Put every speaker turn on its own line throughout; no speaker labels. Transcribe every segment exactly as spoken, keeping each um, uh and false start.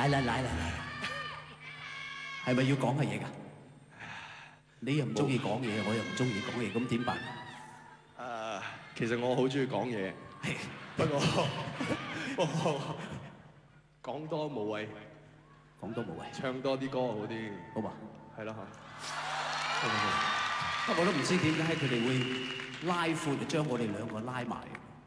嚟嚟嚟嚟嚟，係咪要講嘅嘢㗎？你又唔中意講嘢，我又唔中意講嘢，咁點辦？
誒，其實我好中意講嘢，不過不過講多無謂，
講多無謂，
唱多啲歌好啲，
好嘛？
係咯
嚇。不過我都唔知點解佢哋會拉闊，就將我哋兩個拉埋。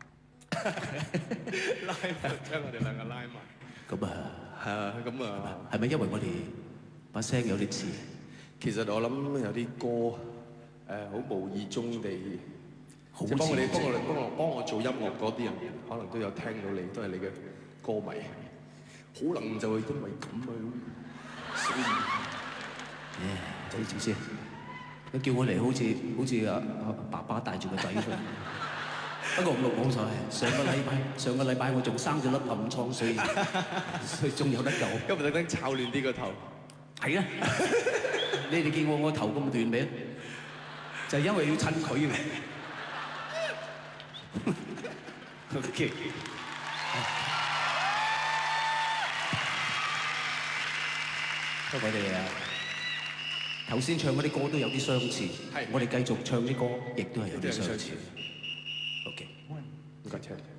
拉闊將我哋兩個拉埋。
咁啊，
係啊，咁啊，
係咪因為我哋把聲有啲似？
其實我諗有啲歌誒好無意中地，
好
即係幫我哋幫我哋幫我幫我做音樂嗰啲人，可能都有聽到你，都係你嘅歌迷，可能就係因為咁啊，所以
誒，你知唔知？佢叫我嚟好似好似啊爸爸帶住個仔出嚟。不過唔冇錯，上個禮拜上個禮拜我仲生咗粒暗瘡，所以所以仲有得救。
今日特登炒亂啲個頭。
係啊！你哋見過我頭咁短未？就係因為要襯佢嘅。OK。多謝你哋啊！頭先唱嗰啲歌都有啲相似，我哋繼續唱啲歌，亦都係有啲相似。OK。
唔該，謝。